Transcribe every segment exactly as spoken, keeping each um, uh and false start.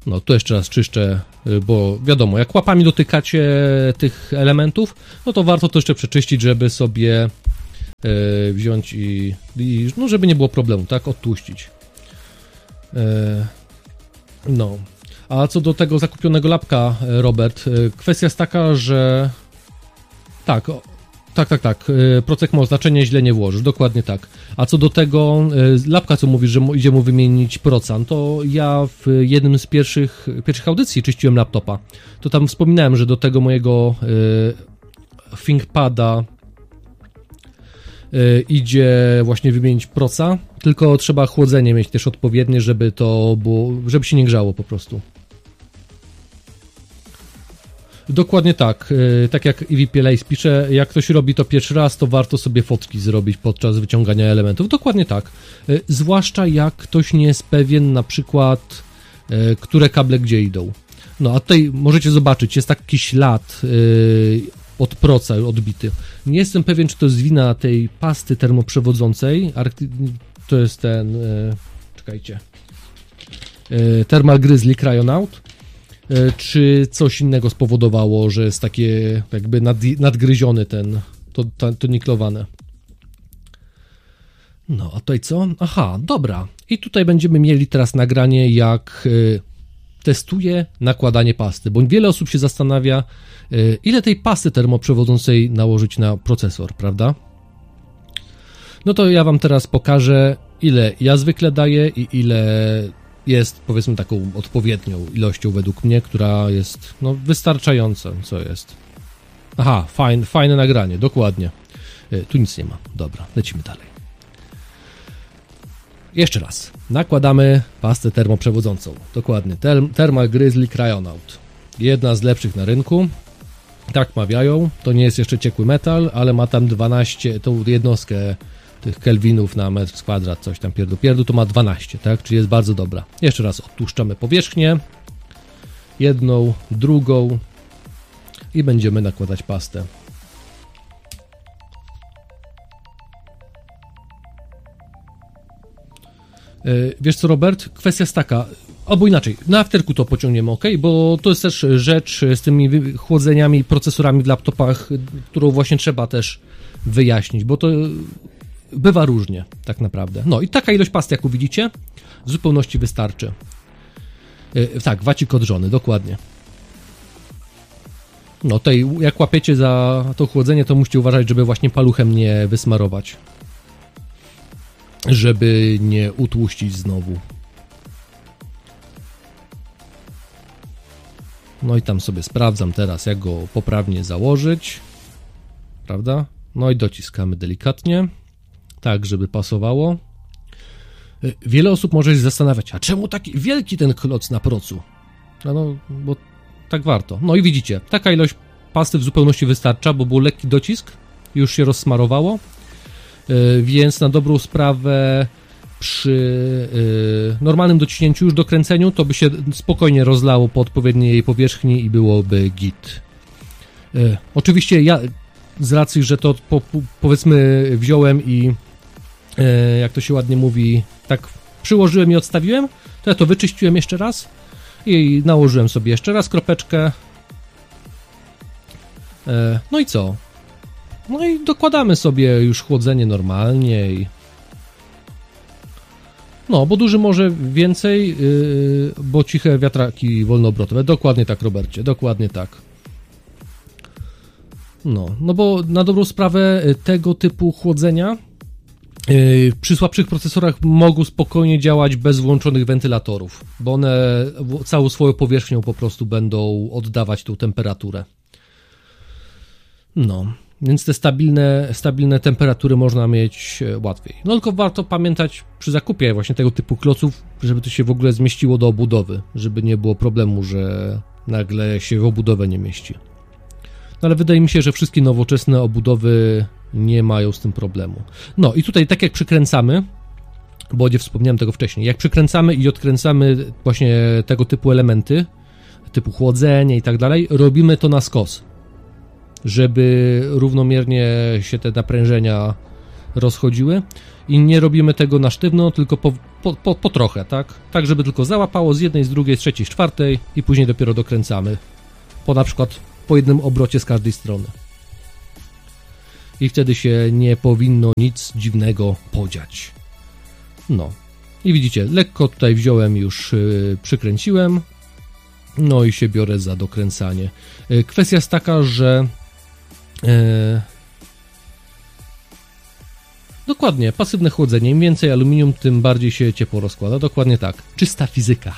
No, to jeszcze raz czyszczę, bo wiadomo, jak łapami dotykacie tych elementów, no to warto to jeszcze przeczyścić, żeby sobie e, wziąć i, i, no żeby nie było problemu, tak, odtłuścić. E, no, a co do tego zakupionego lapka, Robert, kwestia jest taka, że tak, tak, tak, tak, procek ma oznaczenie, źle nie włożysz, dokładnie tak. A co do tego lapka, co mówisz, że idzie mu wymienić procan, to ja w jednym z pierwszych, pierwszych audycji czyściłem laptopa. To tam wspominałem, że do tego mojego y, ThinkPada y, idzie właśnie wymienić proca, tylko trzeba chłodzenie mieć też odpowiednie, żeby to było, żeby się nie grzało po prostu. Dokładnie tak, yy, tak jak E V P Lace pisze, jak ktoś robi to pierwszy raz, to warto sobie fotki zrobić podczas wyciągania elementów, dokładnie tak, yy, zwłaszcza jak ktoś nie jest pewien na przykład, yy, które kable gdzie idą. No a tutaj możecie zobaczyć, jest taki ślad yy, od proca odbity. Nie jestem pewien, czy to jest wina tej pasty termoprzewodzącej, to jest ten, yy, czekajcie, yy, Thermal Grizzly Cryonaut, czy coś innego spowodowało, że jest takie jakby nad, nadgryziony ten, to, to, to niklowane. No, a tutaj co? Aha, dobra. I tutaj będziemy mieli teraz nagranie, jak y, testuję nakładanie pasty, bo wiele osób się zastanawia, y, ile tej pasty termoprzewodzącej nałożyć na procesor, prawda? No to ja wam teraz pokażę, ile ja zwykle daję i ile jest, powiedzmy, taką odpowiednią ilością według mnie, która jest, no, wystarczająca, co jest. Aha, fajne, fajne nagranie, dokładnie. Y, tu nic nie ma. Dobra, lecimy dalej. Jeszcze raz. Nakładamy pastę termoprzewodzącą. Dokładnie. Thermal Grizzly Cryonaut. Jedna z lepszych na rynku. Tak mawiają. To nie jest jeszcze ciekły metal, ale ma tam dwanaście, tą jednostkę tych kelwinów na metr kwadrat, coś tam pierdu pierdu, to ma dwanaście, tak? Czyli jest bardzo dobra. Jeszcze raz odtłuszczamy powierzchnię. Jedną, drugą i będziemy nakładać pastę. Wiesz co, Robert? Kwestia jest taka, albo inaczej, na afterku to pociągniemy, ok? Bo to jest też rzecz z tymi chłodzeniami, procesorami w laptopach, którą właśnie trzeba też wyjaśnić, bo to bywa różnie, tak naprawdę. No i taka ilość pasty, jak widzicie, w zupełności wystarczy. Yy, tak, wacik odżony, dokładnie. No tutaj, jak łapiecie za to chłodzenie, to musicie uważać, żeby właśnie paluchem nie wysmarować. Żeby nie utłuścić znowu. No i tam sobie sprawdzam teraz, jak go poprawnie założyć. Prawda? No i dociskamy delikatnie. Tak, żeby pasowało. Wiele osób może się zastanawiać, a czemu taki wielki ten kloc na procu? No, no, bo tak warto. No i widzicie, taka ilość pasty w zupełności wystarcza, bo był lekki docisk, już się rozsmarowało. Więc na dobrą sprawę przy normalnym dociśnięciu, już dokręceniu, to by się spokojnie rozlało po odpowiedniej jej powierzchni i byłoby git. Oczywiście ja z racji, że to po, powiedzmy wziąłem i jak to się ładnie mówi, tak przyłożyłem i odstawiłem, to ja to wyczyściłem jeszcze raz i nałożyłem sobie jeszcze raz kropeczkę. No i co? No i dokładamy sobie już chłodzenie normalnie i... No, bo duży może więcej, yy, bo ciche wiatraki wolnoobrotowe. Dokładnie tak, Robercie, dokładnie tak. No, no bo na dobrą sprawę tego typu chłodzenia yy, przy słabszych procesorach mogą spokojnie działać bez włączonych wentylatorów, bo one całą swoją powierzchnią po prostu będą oddawać tą temperaturę. No... Więc te stabilne, stabilne temperatury można mieć łatwiej. No tylko warto pamiętać przy zakupie właśnie tego typu kloców, żeby to się w ogóle zmieściło do obudowy, żeby nie było problemu, że nagle się w obudowę nie mieści. No ale wydaje mi się, że wszystkie nowoczesne obudowy nie mają z tym problemu. No i tutaj tak jak przykręcamy, bo nie wspomniałem tego wcześniej, jak przykręcamy i odkręcamy właśnie tego typu elementy, typu chłodzenie i tak dalej, robimy to na skos, żeby równomiernie się te naprężenia rozchodziły i nie robimy tego na sztywno, tylko po, po, po, po trochę, tak? Tak, żeby tylko załapało z jednej, z drugiej, z trzeciej, z czwartej i później dopiero dokręcamy. Po na przykład po jednym obrocie z każdej strony. I wtedy się nie powinno nic dziwnego podziać. No. I widzicie, lekko tutaj wziąłem, już yy, przykręciłem. No i się biorę za dokręcanie. Yy, kwestia jest taka, że yy, dokładnie, pasywne chłodzenie. Im więcej aluminium, tym bardziej się ciepło rozkłada. Dokładnie tak. Czysta fizyka.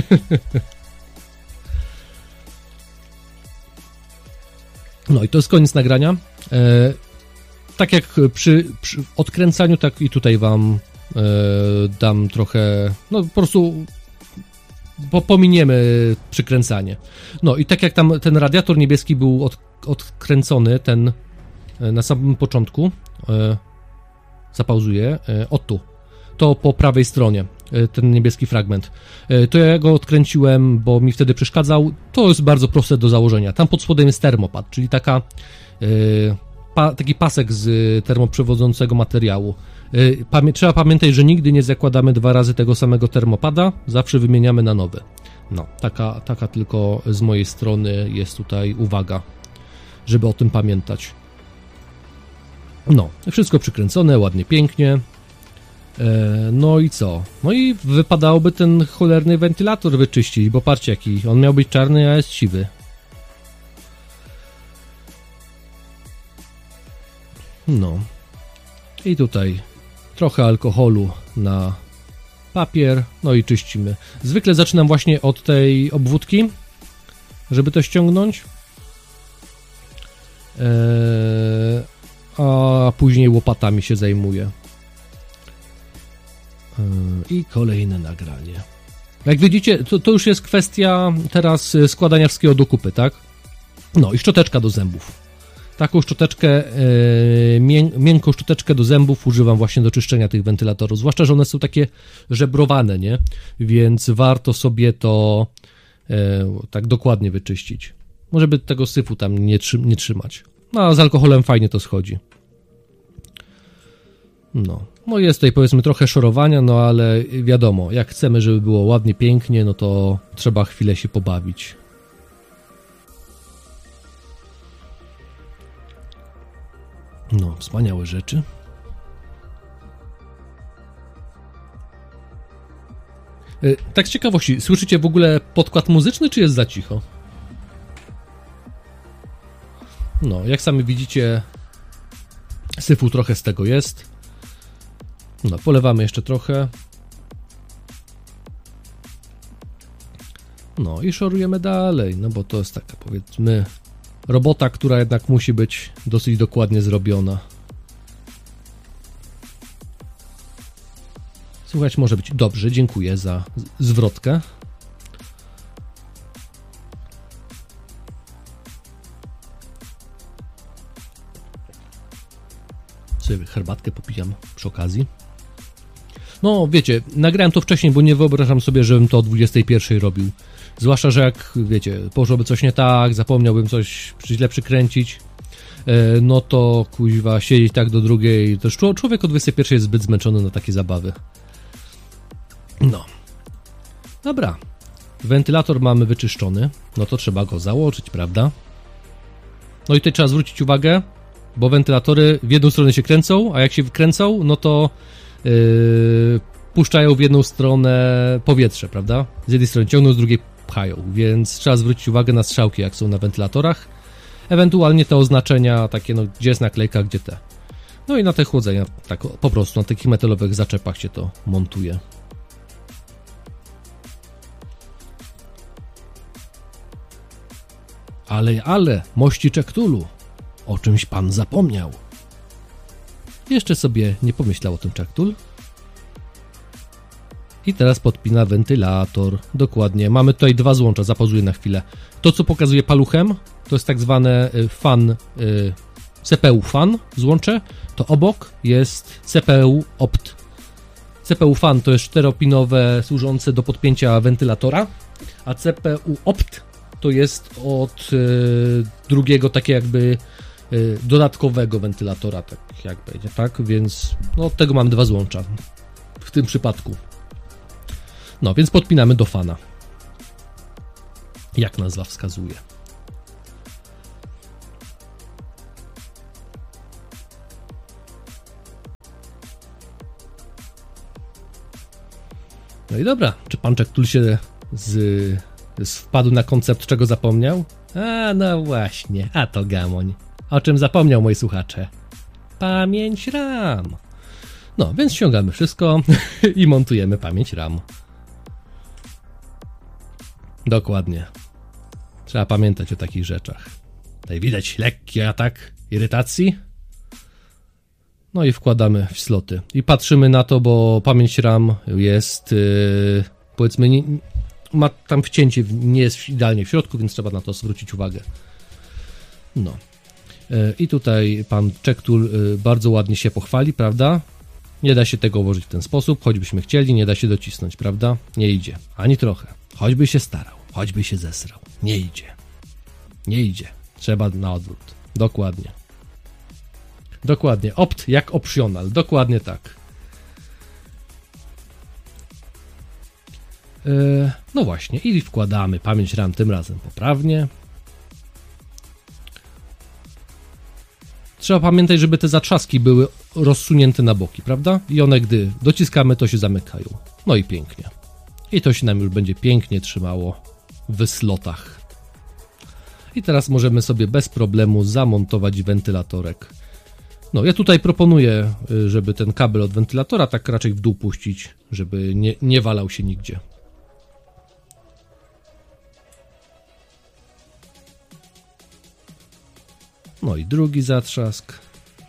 No i to jest koniec nagrania. E, tak jak przy, przy odkręcaniu, tak i tutaj wam e, dam trochę, no po prostu po, pominiemy przykręcanie. No i tak jak tam ten radiator niebieski był od, odkręcony, ten e, na samym początku, e, zapauzuję, e, o tu, to po prawej stronie, e, ten niebieski fragment, e, to ja go odkręciłem, bo mi wtedy przeszkadzał. To jest bardzo proste do założenia. Tam pod spodem jest termopad, czyli taka, e, pa, taki pasek z termoprzewodzącego materiału. E, pamię trzeba pamiętać, że nigdy nie zakładamy dwa razy tego samego termopada, zawsze wymieniamy na nowy. No, taka, taka tylko z mojej strony jest tutaj uwaga, żeby o tym pamiętać. No, wszystko przykręcone, ładnie, pięknie. No i co? No i wypadałoby ten cholerny wentylator wyczyścić, bo patrzcie jaki, on miał być czarny, a jest siwy. No. I tutaj trochę alkoholu na papier, no i czyścimy. Zwykle zaczynam właśnie od tej obwódki, żeby to ściągnąć. Eee, a później łopatami się zajmuję. I kolejne nagranie. Jak widzicie, to, to już jest kwestia teraz składania wszystkiego do kupy, tak? No i szczoteczka do zębów. Taką szczoteczkę, yy, mię, miękką szczoteczkę do zębów używam właśnie do czyszczenia tych wentylatorów. Zwłaszcza, że one są takie żebrowane, nie? Więc warto sobie to yy, tak dokładnie wyczyścić. Może by tego syfu tam nie, trzy, nie trzymać. No a z alkoholem fajnie to schodzi. No. No jest tutaj powiedzmy trochę szorowania, no ale wiadomo, jak chcemy, żeby było ładnie, pięknie, no to trzeba chwilę się pobawić. No, wspaniałe rzeczy. Yy, tak z ciekawości, słyszycie w ogóle podkład muzyczny, czy jest za cicho? No, jak sami widzicie, syfu trochę z tego jest. No, polewamy jeszcze trochę. No i szorujemy dalej, no bo to jest taka, powiedzmy, robota, która jednak musi być dosyć dokładnie zrobiona. Słuchać może być dobrze, dziękuję za zwrotkę. Sobie herbatkę popijam przy okazji. No wiecie, nagrałem to wcześniej, bo nie wyobrażam sobie, żebym to o dwudziestej pierwszej robił. Zwłaszcza, że jak, wiecie, poszłoby coś nie tak, zapomniałbym coś źle przykręcić, no to kuźwa, siedzieć tak do drugiej. Też człowiek o dwudziestej pierwszej jest zbyt zmęczony na takie zabawy. No. Dobra. Wentylator mamy wyczyszczony, no to trzeba go założyć, prawda? No i tutaj trzeba zwrócić uwagę, bo wentilatory w jedną stronę się kręcą, a jak się kręcą, no to yy, puszczają w jedną stronę powietrze, prawda? Z jednej strony ciągną, z drugiej pchają, więc trzeba zwrócić uwagę na strzałki, jak są na wentylatorach. Ewentualnie te oznaczenia, takie no, gdzie jest naklejka, gdzie te. No i na te chłodzenia, tak po prostu, na takich metalowych zaczepach się to montuje. Ale, ale, mościczek Tulu, o czymś pan zapomniał. Jeszcze sobie nie pomyślał o tym Czaktul. I teraz podpina wentylator. Dokładnie. Mamy tutaj dwa złącza. Zapauzuję na chwilę. To, co pokazuje paluchem, to jest tak zwane fan, C P U fan złącze. To obok jest C P U opt. C P U fan to jest czteropinowe, służące do podpięcia wentylatora, a C P U opt to jest od drugiego takie jakby y, dodatkowego wentylatora, tak jakby, nie? Tak? Więc no, od tego mam dwa złącza w tym przypadku. No, więc podpinamy do fana. Jak nazwa wskazuje. No i dobra, czy pan Czektul się z, z wpadł na koncept, czego zapomniał? A, no właśnie, a to gamoń. O czym zapomniał, moi słuchacze? Pamięć RAM. No, więc ściągamy wszystko i montujemy pamięć RAM. Dokładnie. Trzeba pamiętać o takich rzeczach. Tutaj widać lekki atak irytacji. No i wkładamy w sloty. I patrzymy na to, bo pamięć RAM jest, yy, powiedzmy, nie, ma tam wcięcie, nie jest idealnie w środku, więc trzeba na to zwrócić uwagę. No. Yy, I tutaj pan Czektul yy, bardzo ładnie się pochwali, prawda? Nie da się tego ułożyć w ten sposób, choćbyśmy chcieli, nie da się docisnąć, prawda? Nie idzie. Ani trochę. Choćby się starał, choćby się zesrał. Nie idzie. Nie idzie. Trzeba na odwrót. Dokładnie. Dokładnie. Opt jak optional. Dokładnie tak. Yy, no właśnie. I wkładamy pamięć RAM tym razem poprawnie. Trzeba pamiętać, żeby te zatrzaski były rozsunięte na boki, prawda? I one, gdy dociskamy, to się zamykają. No i pięknie. I to się nam już będzie pięknie trzymało w slotach. I teraz możemy sobie bez problemu zamontować wentylatorek. No, ja tutaj proponuję, żeby ten kabel od wentylatora tak raczej w dół puścić, żeby nie, nie walał się nigdzie. No i drugi zatrzask.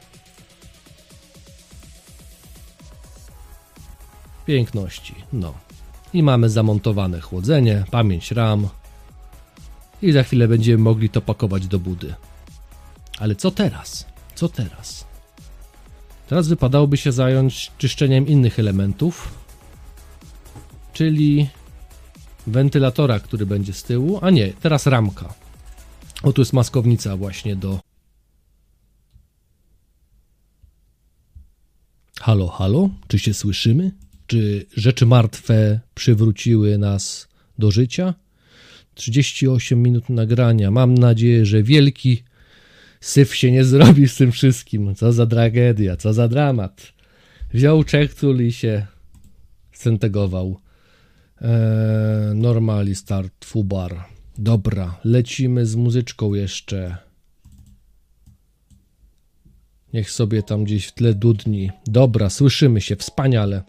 Piękności. No. I mamy zamontowane chłodzenie, pamięć RAM. I za chwilę będziemy mogli to pakować do budy. Ale co teraz? Co teraz? Teraz wypadałoby się zająć czyszczeniem innych elementów, czyli wentylatora, który będzie z tyłu, a nie, teraz ramka. O, tu jest maskownica właśnie do... Halo, halo? Czy się słyszymy? Czy rzeczy martwe przywróciły nas do życia? trzydzieści osiem minut nagrania. Mam nadzieję, że wielki syf się nie zrobi z tym wszystkim. Co za tragedia, co za dramat. Wziął Czektul i się scentegował. Eee, normali start, fubar. Dobra, lecimy z muzyczką jeszcze. Niech sobie tam gdzieś w tle dudni. Dobra, słyszymy się, wspaniale.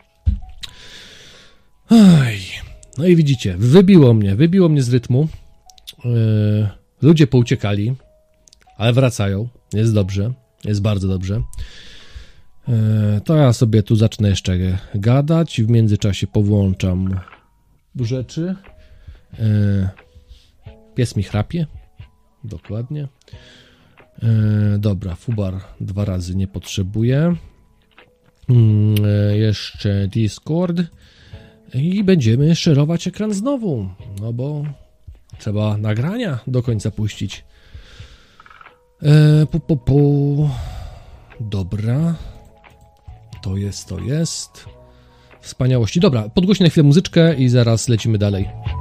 Oj. No i widzicie, wybiło mnie, wybiło mnie z rytmu. Yy, ludzie pouciekali, ale wracają. Jest dobrze, jest bardzo dobrze. Yy, to ja sobie tu zacznę jeszcze gadać. W międzyczasie powłączam rzeczy. Yy, pies mi chrapie. Dokładnie. Yy, dobra, fubar dwa razy nie potrzebuję. Yy, jeszcze Discord. I będziemy szerować ekran znowu, no bo trzeba nagrania do końca puścić. E, pu, pu, pu. Dobra. To jest, to jest. Wspaniałości. Dobra, podgłośnę na chwilę muzyczkę i zaraz lecimy dalej.